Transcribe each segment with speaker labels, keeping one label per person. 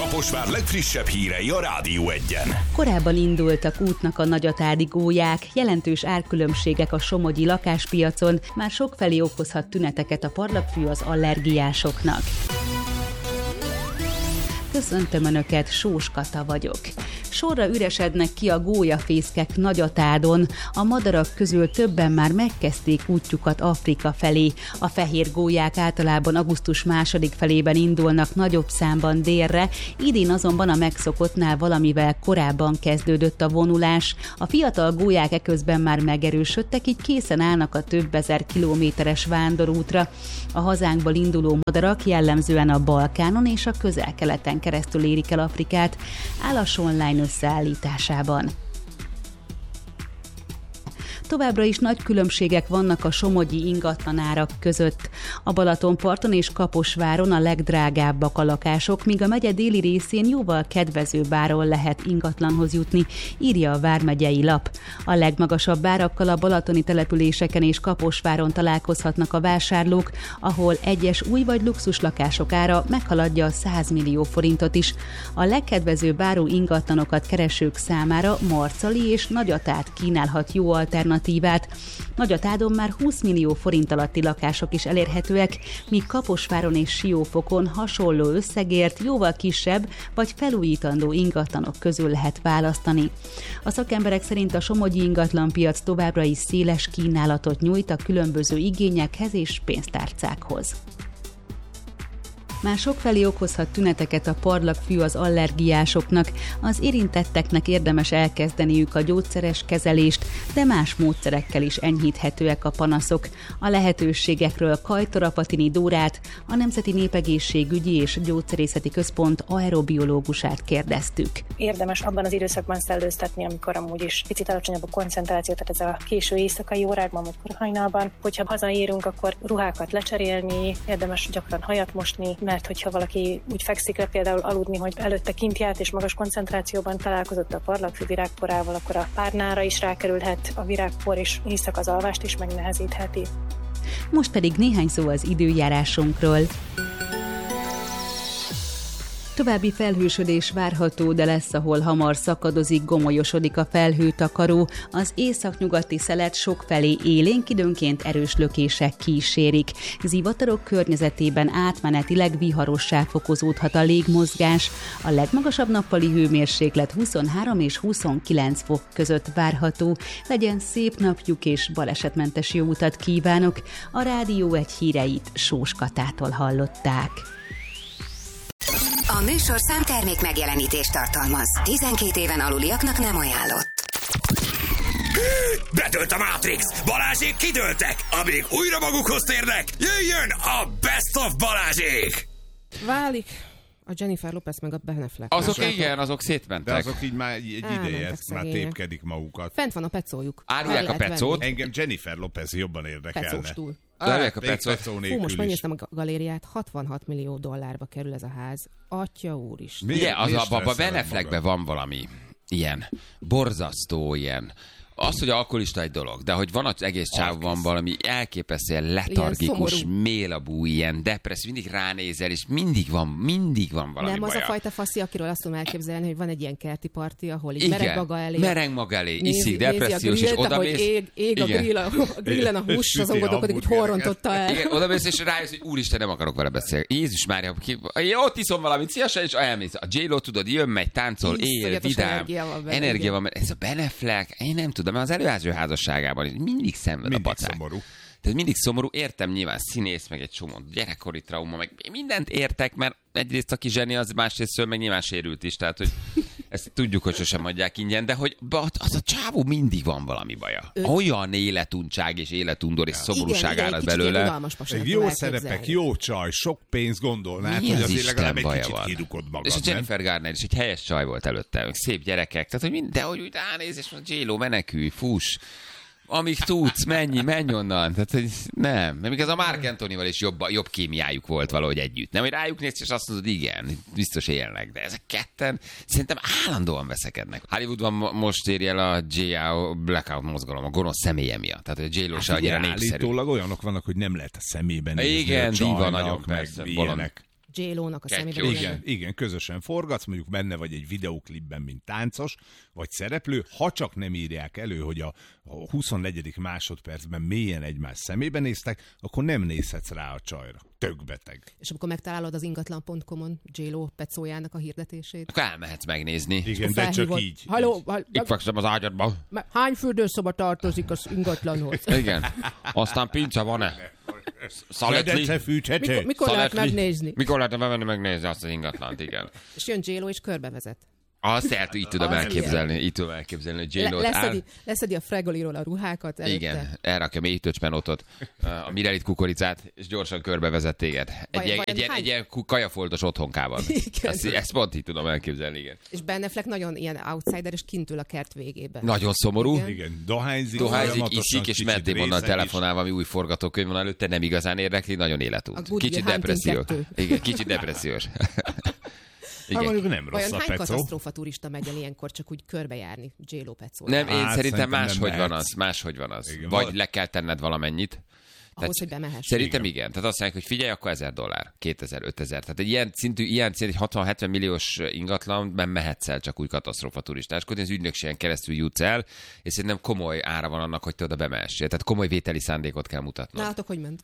Speaker 1: Kaposvár legfrissebb hírei a Rádió Egyen.
Speaker 2: Korábban indultak útnak a nagyatádi gólyák, jelentős árkülönbségek a somogyi lakáspiacon, már sokfelé okozhat tüneteket a parlagfű az allergiásoknak. Köszöntöm Önöket, Sós Kata vagyok. Sorra üresednek ki a gólyafészkek Nagyatádon, a madarak közül többen már megkezdték útjukat Afrika felé. A fehér gólyák általában augusztus második felében indulnak nagyobb számban délre, idén azonban a megszokottnál valamivel korábban kezdődött a vonulás. A fiatal gólyák eközben már megerősödtek, így készen állnak a több ezer kilométeres vándorútra. A hazánkból induló madarak jellemzően a Balkánon és a Közel-Keleten keresztül érik el Afrikát, áll a Online összeállításában. Továbbra is nagy különbségek vannak a somogyi ingatlanárak között. A Balatonparton és Kaposváron a legdrágábbak a lakások, míg a megye déli részén jóval kedvezőbb áron lehet ingatlanhoz jutni, írja a Vármegyei Lap. A legmagasabb árakkal a balatoni településeken és Kaposváron találkozhatnak a vásárlók, ahol egyes új vagy luxus lakások ára meghaladja a 100 millió forintot is. A legkedvezőbb áru ingatlanokat keresők számára Marcali és Nagyatád kínálhat jó alternatívát. Nagyatádon már 20 millió forint alatti lakások is elérhetőek, míg Kaposváron és Siófokon hasonló összegért jóval kisebb vagy felújítandó ingatlanok közül lehet választani. A szakemberek szerint a somogyi ingatlanpiac továbbra is széles kínálatot nyújt a különböző igényekhez és pénztárcákhoz. Már sokfelé okozhat tüneteket a parlagfű az allergiásoknak. Az érintetteknek érdemes elkezdeniük a gyógyszeres kezelést, de más módszerekkel is enyhíthetőek a panaszok. A lehetőségekről Kajtor Apatini Dórát, a Nemzeti Népegészségügyi és Gyógyszerészeti Központ aerobiológusát kérdeztük.
Speaker 3: Érdemes abban az időszakban szellőztetni, amikor amúgy is picit alacsonyabb a koncentráció, tehát ez a késő éjszakai órákban vagy korhajnalban. Hogyha hazaérünk, akkor ruhákat lecserélni, érdemes gyakran hajat mosni, mert hogyha valaki úgy fekszik le például aludni, hogy előtte kint járt és magas koncentrációban találkozott a parlagfű virágporával, akkor a párnára is rákerülhet a virágpor, és éjszaka az alvást is megnehezítheti.
Speaker 2: Most pedig néhány szó az időjárásunkról. További felhősödés várható, de lesz, ahol hamar szakadozik, gomolyosodik a felhőtakaró. Az északnyugati szelet sokfelé élénk, időnként erős lökések kísérik. Zivatarok környezetében átmenetileg viharossá fokozódhat a légmozgás. A legmagasabb nappali hőmérséklet 23 és 29 fok között várható. Legyen szép napjuk és balesetmentes jó utat kívánok. A Rádió Egy híreit Sós Katától hallották.
Speaker 4: A műsorszám termék megjelenítést tartalmaz. 12 éven aluliaknak nem ajánlott.
Speaker 1: Betölt a Matrix! Balázsék kidőltek! Amíg újra magukhoz térnek, jöjjön a Best of Balázsék!
Speaker 5: Válik a Jennifer Lopez meg a Ben Affleck.
Speaker 6: Azok igen, azok szétmentek.
Speaker 7: De azok így már egy ideje, ezt már tépkedik magukat.
Speaker 5: Fent van a pecójuk.
Speaker 6: Árulják a pecót.
Speaker 7: Engem Jennifer Lopez jobban érdekelne.
Speaker 5: Pecóstúl.
Speaker 6: Árulják a pecót.
Speaker 5: Fú, most megnéztem a galériát, 66 millió dollárba kerül ez a ház. Atya úristen.
Speaker 6: Ugye, a Ben Affleckben van valami ilyen borzasztó ilyen. Az, hogy alkoholista egy dolog, de hogy van az egész csávban valami elképesztően letargikus, mélabú, ilyen depressz, mindig ránézel, és mindig van valami
Speaker 5: Nem
Speaker 6: baja.
Speaker 5: az a fajta faszi, akiről azt tudom elképzelni, hogy van egy ilyen kerti parti, ahol így mereng maga elé.
Speaker 6: Iszik, depressziós, és odamész.
Speaker 5: Ég a grillen a hús, azon gondolkodik, hogy hol rontotta el.
Speaker 6: Igen, odamész, és rájössz, hogy úristen, nem akarok vele beszélni. Jézus Mária, ott iszom valamit, szívesen, és elmész. A J-Lo, tudod, jön, megy, táncol, él, vidám. Energia van, ez a Ben Affleck, én nem tudom, mert az előző házasságában mindig szenved a pacák.
Speaker 7: Szomorú.
Speaker 6: Tehát mindig szomorú, értem, nyilván színész, meg egy csomó gyerekkori trauma, meg mindent értek, mert egyrészt aki zseni, az másrészt meg nyilván sérült is, tehát hogy ezt tudjuk, hogy sosem adják ingyen, de hogy az a csávó mindig van valami baja. Olyan életuntság és életundor és szomorúság árad belőle.
Speaker 7: Jó szerepek, jó csaj, sok pénz gondolnád, hogy azért legalább egy kicsit kirukod magad.
Speaker 6: És a Jennifer Garner is egy helyes csaj volt előtte, szép gyerekek, tehát hogy de hogy úgy ránéz, és mondja, J-Lo, menekülj, fuss. Amíg tudsz, menj onnan. Tehát, hogy nem. Még ez a Mark Antonival is jobb kémiájuk volt valahogy együtt. Nem, hogy rájuk nézsz, és azt mondod, igen, biztos élnek. De ezek ketten szerintem állandóan veszekednek. Hollywoodban most éri el a J.A. Blackout mozgalom, a gonosz személye miatt. Tehát a J-Lo se annyira népszerű.
Speaker 7: Állítólag olyanok vannak, hogy nem lehet a szemében nézni.
Speaker 6: Igen,
Speaker 7: diva
Speaker 6: nagyon persze.
Speaker 5: J-Lo-nak a szemében.
Speaker 7: Igen, közösen forgatsz, mondjuk benne vagy egy videóklipben, mint táncos, vagy szereplő, ha csak nem írják elő, hogy a 24. másodpercben mélyen egymás szemébe néztek, akkor nem nézhetsz rá a csajra. Tök beteg.
Speaker 5: És amikor megtalálod az ingatlan.com-on J-Lo pecójának a hirdetését.
Speaker 6: Akkor elmehetsz megnézni.
Speaker 7: Igen, de csak így.
Speaker 5: Halló,
Speaker 6: itt fekszem az ágyadban.
Speaker 5: Hány fürdőszoba tartozik az ingatlanhoz?
Speaker 6: Igen. Aztán pincsa van-e?
Speaker 7: Szaleti.
Speaker 5: Mikor lehet megnézni?
Speaker 6: Mikor lehet bemenni megnézni azt az ingatlant, igen.
Speaker 5: És jön J-Lo és körbevezet.
Speaker 6: Azt így tudom elképzelni, hogy J-Lo
Speaker 5: leszedi a Fregoliról a ruhákat előtte.
Speaker 6: Igen, elrakja mély töcspenótot, a Mirelit kukoricát, és gyorsan körbevezet téged. Egy ilyen kajafoltos otthonkában. Ezt pont így tudom elképzelni, igen.
Speaker 5: És Ben Affleck nagyon ilyen outsider, és kint ül a kert végében.
Speaker 6: Nagyon szomorú.
Speaker 7: Igen, dohányzik,
Speaker 6: iszik, és Matt Damonnal telefonálva, ami új forgatókönyv van előtte, nem igazán érdekli, nagyon életút. Kicsit depressziós. Igen, kicsit depressziós.
Speaker 7: Igen. Nem rossz
Speaker 5: vajon
Speaker 7: a
Speaker 5: hány
Speaker 7: pecó?
Speaker 5: katasztrófa turista megy el ilyenkor csak úgy körbejárni J-Lo pecó?
Speaker 6: Nem, én szerintem máshogy van az.
Speaker 7: Igen,
Speaker 6: vagy le kell tenned valamennyit.
Speaker 5: Ahhoz, hogy bemehess.
Speaker 6: Szerintem igen. Tehát azt mondják, hogy figyelj, akkor $1000, 2000, 5000. Tehát egy ilyen szintű, egy 60-70 milliós ingatlanban mehetsz el csak úgy katasztrófa turistáskodni, az ügynökségen keresztül jutsz el, és szerintem komoly ára van annak, hogy te oda bemehessél. Tehát komoly vételi szándékot kell mutatnod.
Speaker 5: Nálatok hogy ment?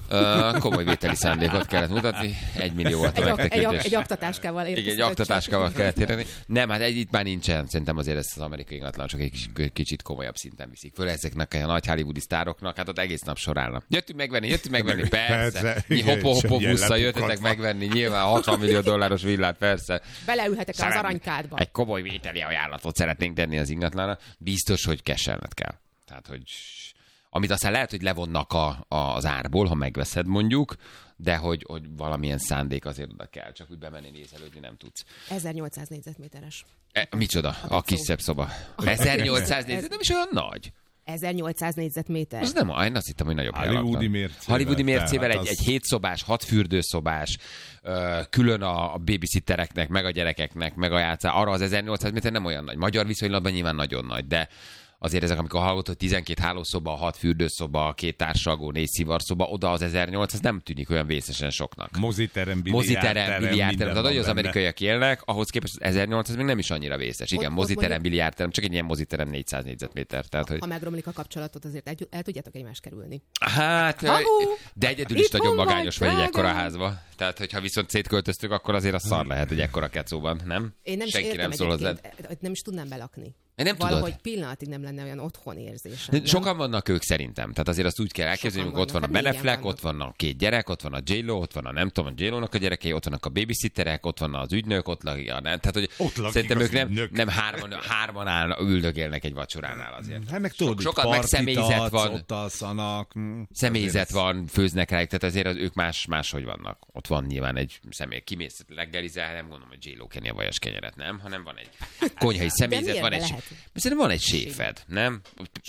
Speaker 6: Komoly vételi szándékot kellett mutatni, 1 millió volt a megtekintés.
Speaker 5: Egy aktatáskával érkezett.
Speaker 6: Igen, egy aktatáskával kellett érni. Nem, hát itt már nincsen. Szerintem azért ezt az amerikai ingatlan csak egy kicsit komolyabb szinten viszik föl ezeknek a nagy hollywoodi sztároknak, hát ott egész nap sorálnak. Jöttünk megvenni, persze. Hoppó jöttetek megvenni, nyilván $60 millió villát, persze.
Speaker 5: Beleülhetek az aranykádba.
Speaker 6: Egy komoly vételi ajánlatot szeretnénk tenni az ingatlanra. Biztos, hogy keselned kell. Tehát, hogy amit aztán lehet, hogy levonnak az árból, ha megveszed mondjuk, de hogy valamilyen szándék azért oda kell, csak úgy bemenni nézelődni nem tudsz.
Speaker 5: 1800 négyzetméteres.
Speaker 6: Micsoda? A kis szebb szoba. 1800 négyzet, nem is olyan nagy.
Speaker 5: 1800 négyzetméter.
Speaker 6: Az nem, én azt hittem, hogy nagyobb hely
Speaker 7: Hollywoodi
Speaker 6: mércével egy 7 szobás, 6 fürdőszobás, külön a babysittereknek, meg a gyerekeknek, meg a játszá. Arra az 1800 méter nem olyan nagy. Magyar viszonylatban nyilván nagyon nagy, de azért ezek, amikor hallott, hogy 12 hálószoba, 6 fürdőszoba, 2 társalgó, 4 szivarszoba, oda az 1800 nem tűnik olyan vészesen soknak.
Speaker 7: Moziterem, biliárdterem.
Speaker 6: Tehát, hogy az amerikaiak élnek, ahhoz képest az 1800 még nem is annyira vészes. Igen, moziterem, biliárdterem, csak egy ilyen moziterem 400 négyzetméter. Tehát,
Speaker 5: ha megromlik a kapcsolatot, azért el tudjátok egymást kerülni.
Speaker 6: Hát, de egyedül is nagyon magányos vagy egy ekkora házba. Tehát, hogyha viszont szétköltöztük, akkor azért a szar lehet, hogy ekkora kecóban, nem?
Speaker 5: Én nem
Speaker 6: Senki
Speaker 5: is értem,
Speaker 6: nem szól hozzád.
Speaker 5: Nem is tudnám belakni.
Speaker 6: Nem
Speaker 5: valahogy
Speaker 6: tudod.
Speaker 5: pillanatig nem lenne olyan otthon érzésem.
Speaker 6: Sokan vannak ők szerintem. Tehát azért azt úgy kell elképzelni, hogy ott van a Ben Affleck, ott van a 2 gyerek, ott van a J-Lo, ott van a nem tudom, a J-Lo-nak a gyerekei, ott vannak a babysitterek, ott van az ügynök, ott lakik. Tehát, hogy szerintem ők nem hárman üldögélnek egy vacsoránál azért.
Speaker 7: Hát meg tudod,
Speaker 6: sokat meg személyzet van.
Speaker 7: Ott alszanak.
Speaker 6: Személyzet van, főznek rájuk, tehát azért ők máshogy vannak. Ott van nyilván egy személy. Kimész leggelizál, nem gondolom, hogy J-Lo kenni a vajas kenyeret, nem, hanem van egy konyhai személyzet, szerintem van egy séfed, nem?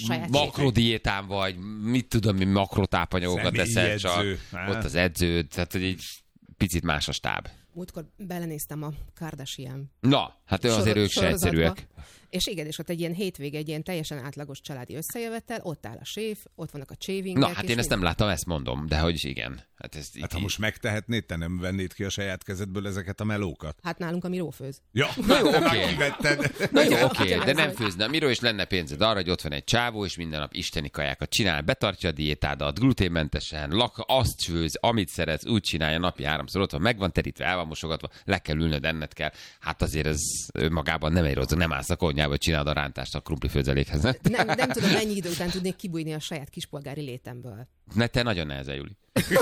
Speaker 6: Makrodiétán vagy, mit tudom, mi makrotápanyagokat eszel, csak ott az edződ, tehát hogy egy picit más a stáb.
Speaker 5: Múltkor belenéztem a Kardashian.
Speaker 6: Na, hát azért ők se egyszerűek.
Speaker 5: És igen, és ott egy ilyen hétvége, egy ilyen teljesen átlagos családi összejövettel, ott áll a séf, ott vannak a chavingek.
Speaker 6: Na, hát én ezt nem láttam, ezt mondom, de hogy igen.
Speaker 7: Hát ha most megtehetnéd, te nem vennéd ki a saját kezedből ezeket a melókat?
Speaker 5: Hát nálunk a Miró főz.
Speaker 6: Ja, na jó, oké. Na jó, oké, de nem főzne. Miről is lenne pénzed arra, hogy ott van egy csávó, és minden nap isteni kajákat csinál, betartja a diétádat, gluténmentesen, azt főz, amit szeretsz, úgy csinálja napi 3-szor, ott van, meg van terítve, el van mosogatva, le kell ülnöd, enned kell. Hát azért ez önmagában nem egy rossz, nem állsz a konyhába, hogy csináld a rántást a krumplifőzelékhez.
Speaker 5: Nem tudom, mennyi idő után tudnék kibújni a saját kispolgári létemből.
Speaker 6: Ne, te nagyon nehezen, Juli.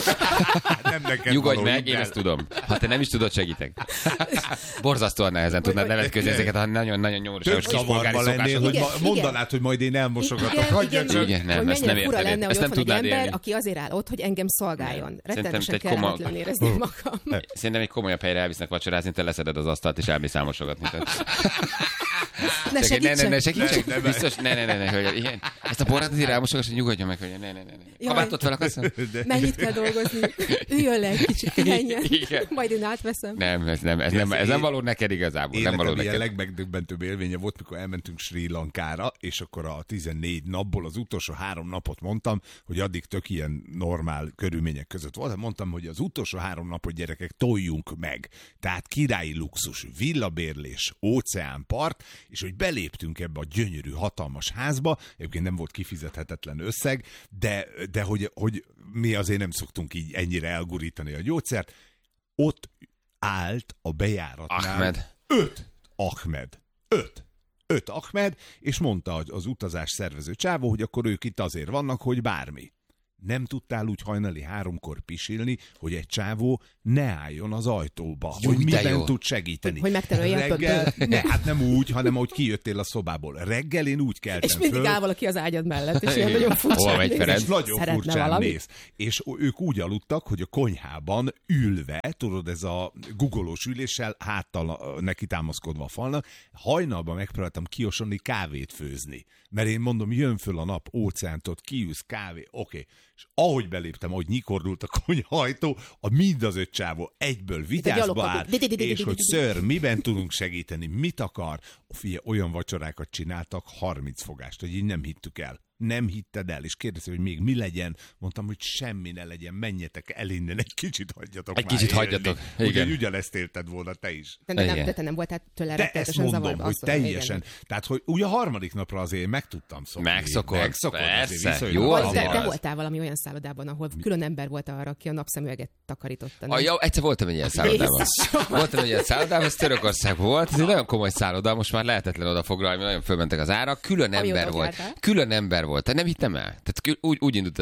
Speaker 7: Nem neked
Speaker 6: nyugodj meg, én ezt tudom. Ha te nem is tudod, segítek. Borzasztóan nehezen tudnád nevetközni ezeket a nagyon-nagyon nyomorúságos kispolgári szokásokat.
Speaker 7: Hogy mondanád, hogy majd én elmosogatok. Hagyja csak.
Speaker 6: Igen, nem, ezt nem
Speaker 5: fura lenne, hogy
Speaker 6: ott
Speaker 5: van egy ember, aki azért áll ott, hogy engem szolgáljon. Rettenetesen kellemetlen érezni magam.
Speaker 6: Szerintem egy komolyabb helyre elvisznek vacsorázni, te leszeded az asztalt, és elmész elmosogatni.
Speaker 5: Ne segítsek.
Speaker 6: Biztos, ne, hölgyem. Igen. Ezt a borrát azért elmosogass, hogy nyugodjon meg, hölgyem. Ne. Kabátot fel akarsz?
Speaker 5: Mennyit kell dolgozni? Üljön le egy kicsit, pihenjen. Majd én átveszem.
Speaker 6: Nem, ez nem való neked igazából. Nem való neked.
Speaker 7: A legmegdöbbentőbb élménye volt, mikor elmentünk Srí Lankára, és akkor a 14 napból az utolsó 3 napot mondtam, hogy addig tök ilyen normál körülmények között volt. Mondtam, hogy az utolsó 3 napot, gyerekek, toljunk meg. Tehát királyi luxus, villabérlés, óceánpart, és hogy beléptünk ebbe a gyönyörű, hatalmas házba, egyébként nem volt kifizethetetlen összeg, de hogy mi azért nem szoktunk így ennyire elgurítani a gyógyszert. Ott állt a bejáratnál 5 Ahmed, és mondta az utazás szervező csávó, hogy akkor ők itt azért vannak, hogy bármi. Nem tudtál úgy hajnali 3-kor pisilni, hogy egy csávó ne álljon az ajtóba,
Speaker 6: jó,
Speaker 7: hogy miben tud segíteni.
Speaker 5: Hogy megterülje a
Speaker 7: reggel, hát nem úgy, hanem ahogy kijöttél a szobából. Reggel én úgy keltem
Speaker 5: és mindig
Speaker 7: föl,
Speaker 5: áll valaki az ágyad mellett, és ilyen nagyon furcsán néz.
Speaker 7: és nagyon furcsán néz. És ők úgy aludtak, hogy a konyhában ülve, tudod, ez a guggolós üléssel, háttal neki támaszkodva a falnak, hajnalban megpróbáltam kiosonni kávét főzni. Mert én mondom, jön föl a nap, óceántot, kiűz, kávé, oké. És ahogy beléptem, ahogy nyikordult a konyhajtó, mind az 5 csávó egyből vigyázba áll, és hogy ször, miben tudunk segíteni, mit akar. Figyelj, olyan vacsorákat csináltak, 30 fogást, hogy így nem hittük el. Nem hitted el, és kérdezte, hogy még mi legyen. Mondtam, hogy semmi ne legyen, menjetek el innen, egy kicsit hagyjatok.
Speaker 6: Egy kicsit hagyjatok.
Speaker 7: Igen. Ugyanezt élted volna te is.
Speaker 5: De te nem voltál tőle rettenetesen zavarba.
Speaker 7: De ezt mondom, hogy teljesen. Igen. Tehát, hogy ugye a 3. napra azért meg tudtam szokni.
Speaker 6: Megszokod, persze.
Speaker 5: Jó, te voltál valami olyan szállodában, ahol külön ember volt arra, aki a napszemüveget takarította.
Speaker 6: Jó, egyszer voltam egy ilyen szállodában. Ez Törökország volt. Ez egy nagyon komoly szálloda, most már lehetetlen oda foglalni, nagyon fölmentek az árak. Külön ember volt. Tehát nem hittem el. Tehát úgy indult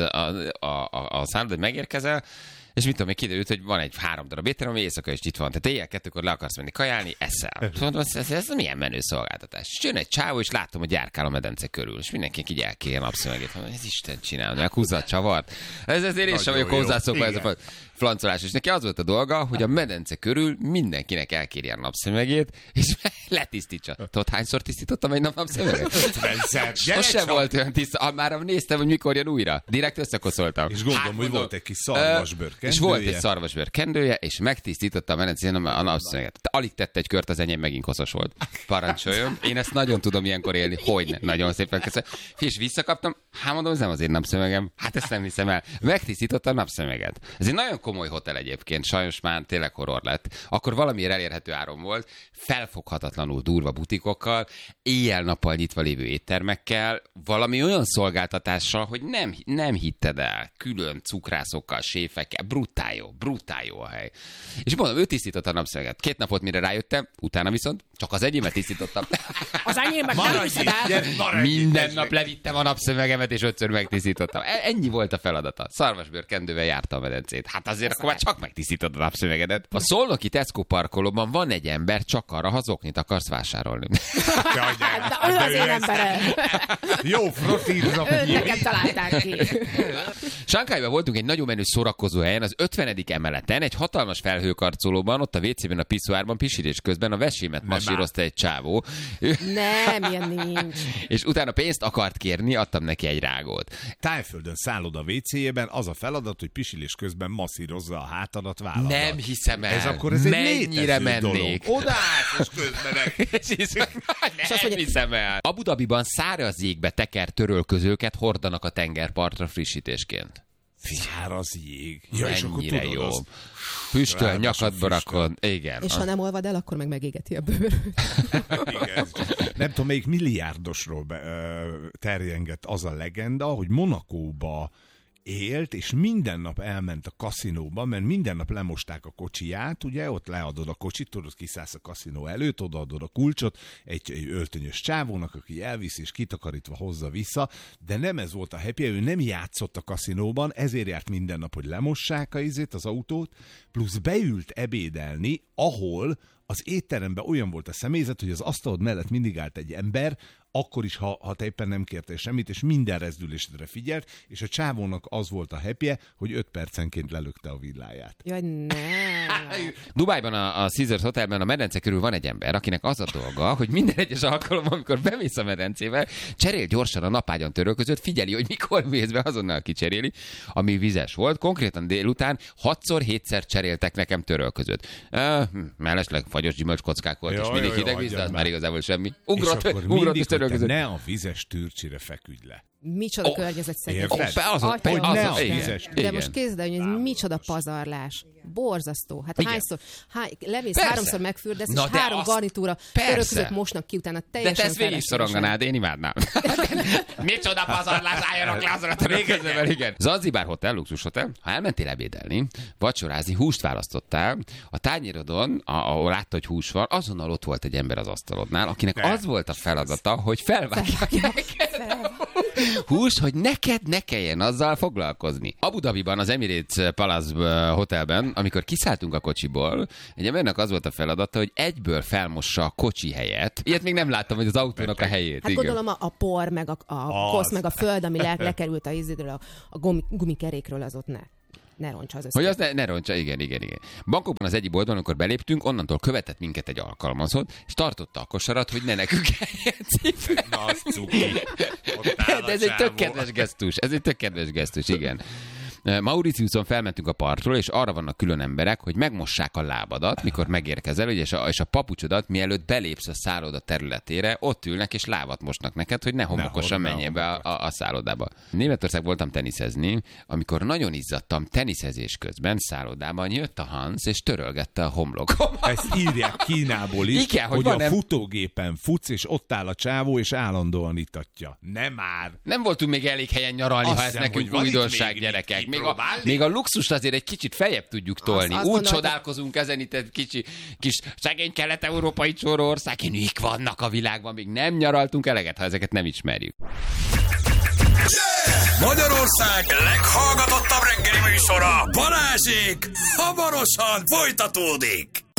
Speaker 6: a szálloda, hogy megérkezel, és mit tudom, még kiderült, hogy van egy 3 darab étterem, ami éjszaka is itt van. Tehát éjjel 2-kor le akarsz menni kajálni, eszel. Mondom, ez milyen menő szolgáltatás. És jön egy csávó, és látom, hogy járkál a medence körül. És mindenki így elkér a napszemegét. Ez Isten csinál, meg húzza a csavart. Ez azért én sem vagyok hozzászokva ez a flancolás. És neki az volt a dolga, hogy a medence körül mindenkinek elkérje a napszemegét, és letisztítsa. Tudod, hányszor tisztítottam egy napszemegét?
Speaker 7: 50-szer.
Speaker 6: Sosem volt olyan tiszta. Már néztem, hogy mikor jön újra. Direkt összekoszoltam.
Speaker 7: És gondolom, hogy volt egy kis szarvasbőr kendője.
Speaker 6: És volt egy szarvasbőr kendője, és megtisztította a medencén a napszemüveget. Alig tette egy kört, az enyém megint koszos volt. Parancsoljon. Én ezt nagyon tudom ilyenkor élni. Hogyne. Nagyon szépen köszönöm. És visszakaptam. Hát mondom, ez nem az én napszemegem. Hát ezt nem hiszem el. Megtisztította a napszemüveget. Ez egy nagyon komoly hotel egyébként. Sajnos már tényleg horror lett. Akkor valamiért elérhető áron volt. Felfoghatatlanul durva butikokkal, éjjel-nappal nyitva lévő éttermekkel, valami olyan szolgáltatással, hogy nem hitted el. Külön cukrászokkal, séfekkel. Brutál jó a hely. És mondom, ő tisztította a napszemüveget. 2 nap volt, mire rájöttem, utána viszont csak az enyémet tisztítottam.
Speaker 5: Az enyémet nem viszed el.
Speaker 6: Minden nap levittem a napszemüvegemet, és 5-ször megtisztítottam. Ennyi volt a feladata. Szarvasbőr kendővel járta a medencét. Hát azért akkor már csak megtisztítod a napszemüvegedet. A szolnoki Tesco parkolóban van egy ember, csak arra, ha zoknit akarsz vásárolni.
Speaker 5: De ő az én emberem.
Speaker 7: Jó frotírra.
Speaker 5: Őket találták ki.
Speaker 6: Sánkhájban voltunk egy nagyon menő szórakozó helyen, az 50. emeleten, egy hatalmas felhőkarcolóban, ott a WC-ben, a piszoárban, pisilés közben a vesémet masírozta egy csávó.
Speaker 5: Nem, ilyen nincs.
Speaker 6: És utána pénzt akart kérni, adtam neki egy rágót.
Speaker 7: Tájföldön szállod a WC-jében, az a feladat, hogy pisilés közben masszírozza a hátadat, válladat.
Speaker 6: Nem hiszem el.
Speaker 7: Ez akkor ez egy
Speaker 6: mennyire mennék.
Speaker 7: Odaállsz, és közbenek.
Speaker 6: Nem hiszem el. Abu Dhabiban száraz jégbe tekert törölközőket hordanak a tengerpartra frissítésként.
Speaker 7: Száraz jég. Ja, és akkor
Speaker 6: mennyire
Speaker 7: tudod,
Speaker 6: jó.
Speaker 7: azt...
Speaker 6: Füstöl, nyakadba rakod. Igen.
Speaker 5: És ha nem olvad el, akkor meg megégeti a bőröt.
Speaker 7: Igen. Nem tudom, melyik milliárdosról terjengett az a legenda, hogy Monacóba élt, és minden nap elment a kaszinóba, mert minden nap lemosták a kocsiját, ugye, ott leadod a kocsit, tudod, kiszállsz a kaszinó előtt, odaadod a kulcsot egy öltönyös csávónak, aki elviszi, és kitakarítva hozza vissza, de nem ez volt a happy, ő nem játszott a kaszinóban, ezért járt minden nap, hogy lemossák az autót, plusz beült ebédelni, ahol az étteremben olyan volt a személyzet, hogy az asztalod mellett mindig állt egy ember, akkor is, ha te éppen nem kértél semmit, és minden rezdülésedre figyelt, és a csávónak az volt a happy-je, hogy 5 percenként lelökte a villáját.
Speaker 5: Jaj, nem.
Speaker 6: Dubájban a Caesars Hotelben a medence körül van egy ember, akinek az a dolga, hogy minden egyes alkalommal, amikor bemész a medencével, cserél gyorsan a napágyon törölközőt, figyeli, hogy mikor mész be, azonnal kicseréli, ami vizes volt. Konkrétan délután 6-7-szer cseréltek nekem törölközőt. Mellesleg fagyos gyümölcskockák volt, és mindig hideg víz, de az már igazából semmi. Ugrott is törölközőt.
Speaker 7: Ne a vizes tűrcsire feküdj le.
Speaker 5: Micsoda környezetszennyezés.
Speaker 7: Hogy ne a vizes.
Speaker 5: De most képzeld el, hogy ez micsoda pazarlás. Borzasztó. Hát hányszor, lemész, 3-szor megfürdesz, és 3 garnitúra törölközőt mosnak ki, utána teljesen
Speaker 6: de te ezt végig szoronganád, én imádnám. Micsoda pazarlás, álljanak le azon a törölközővel, igen. Zanzibár hotel, luxushotel, ha elmentél ebédelni, vacsorázni, húst választottál, a tányérodon, ahol látta, hogy hús van, azonnal ott volt egy ember az asztalodnál, akinek az volt a feladata, hogy felvágják hús, hogy neked ne kelljen azzal foglalkozni. Abu Dhabiban, az Emirates Palace Hotelben, amikor kiszálltunk a kocsiból, egy embernek az volt a feladata, hogy egyből felmossa a kocsi helyet. Ilyet még nem láttam, hogy az autónak a helyét.
Speaker 5: Hát igen. Gondolom a por, meg a kosz, meg a föld, ami lekerült a ízidről, a gumikerékről, az ott ne roncsa az összes.
Speaker 6: Hogy az ne roncsa, igen. Bangkokban az egyik boltban, amikor beléptünk, onnantól követett minket egy alkalmazott, és tartotta a kosarat, hogy ne nekünk eljegyzik.
Speaker 7: Na, az cuki.
Speaker 6: De ez egy tök kedves gesztus, igen. Mauritiuson felmentünk a partról, és arra vannak külön emberek, hogy megmossák a lábadat, mikor megérkezel, és a papucsodat, mielőtt belépsz a szálloda területére, ott ülnek és lábat mosnak neked, hogy ne homokosan menjél be a szállodába. Németország voltam teniszezni, amikor nagyon izzadtam teniszezés közben szállodában, jött a Hans, és törölgette a homlokomat.
Speaker 7: Ezt írják Kínából is,
Speaker 6: igen,
Speaker 7: hogy a futógépen futsz, és ott áll a csávó, és állandóan itatja. Nem már!
Speaker 6: Nem voltunk még elég helyen nyaralni, ha ez nekünk újdonság, gyerekek. Még a luxust azért egy kicsit feljebb tudjuk tolni. Úgy csodálkozunk ezen itt egy kis szegény kelet-európai csórország, mik vannak a világban, még nem nyaraltunk eleget, ha ezeket nem ismerjük.
Speaker 1: Magyarország leghallgatottabb reggeli műsora, Balázsék, hamarosan folytatódik.